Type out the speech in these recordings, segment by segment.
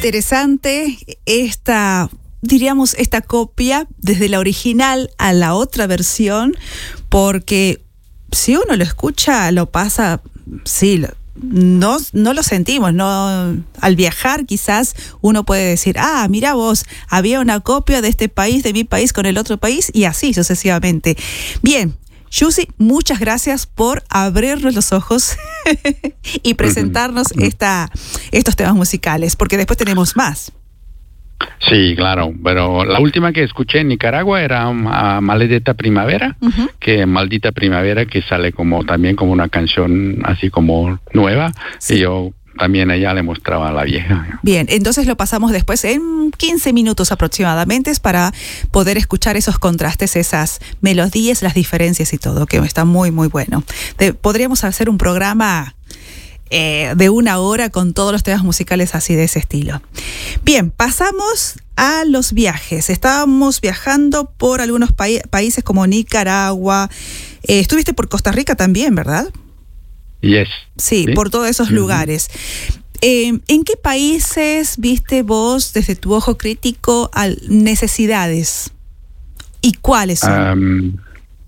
interesante diríamos, esta copia desde la original a la otra versión, porque si uno lo escucha, lo pasa, sí, no lo sentimos, no. Al viajar quizás uno puede decir, mira vos, había una copia de este país, de mi país con el otro país, y así sucesivamente. Bien, Jussi, muchas gracias por abrirnos los ojos y presentarnos estos temas musicales, porque después tenemos más. Sí, claro, pero la última que escuché en Nicaragua era Maldita Primavera, que Maldita Primavera, que sale también como una canción así como nueva, sí. Y yo también a ella le mostraba a la vieja. Bien, entonces lo pasamos después en 15 minutos aproximadamente para poder escuchar esos contrastes, esas melodías, las diferencias y todo, que está muy, muy bueno. Podríamos hacer un programa de 1 hora con todos los temas musicales así de ese estilo. Bien, pasamos a los viajes. Estábamos viajando por algunos países como Nicaragua. Estuviste por Costa Rica también, ¿verdad? Yes. Sí, por todos esos lugares. ¿En qué países viste vos, desde tu ojo crítico, necesidades? ¿Y cuáles son?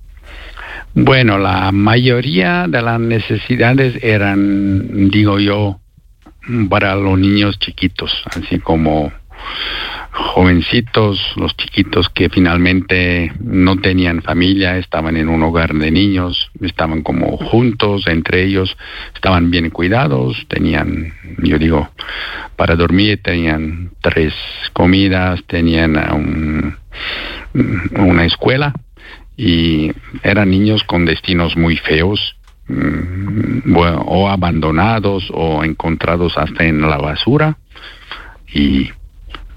Bueno, la mayoría de las necesidades eran, digo yo, para los niños chiquitos, así como jovencitos, los chiquitos que finalmente no tenían familia, estaban en un hogar de niños, estaban como juntos entre ellos, estaban bien cuidados, tenían, yo digo, para dormir tenían 3 comidas, tenían una escuela, y eran niños con destinos muy feos, o abandonados o encontrados hasta en la basura, y